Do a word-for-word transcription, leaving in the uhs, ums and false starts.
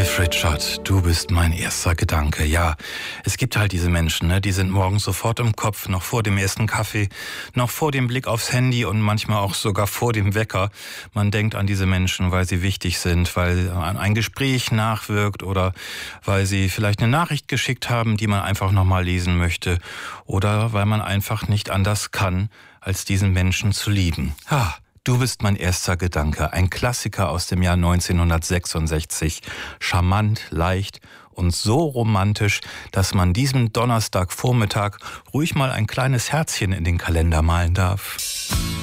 Cliff Richard, du bist mein erster Gedanke. Ja, es gibt halt diese Menschen, ne? Die sind morgens sofort im Kopf, noch vor dem ersten Kaffee, noch vor dem Blick aufs Handy und manchmal auch sogar vor dem Wecker. Man denkt an diese Menschen, weil sie wichtig sind, weil ein Gespräch nachwirkt oder weil sie vielleicht eine Nachricht geschickt haben, die man einfach nochmal lesen möchte oder weil man einfach nicht anders kann, als diesen Menschen zu lieben. Ah. Du bist mein erster Gedanke, ein Klassiker aus dem Jahr neunzehnhundertsechsundsechzig. Charmant, leicht und so romantisch, dass man diesem Donnerstagvormittag ruhig mal ein kleines Herzchen in den Kalender malen darf.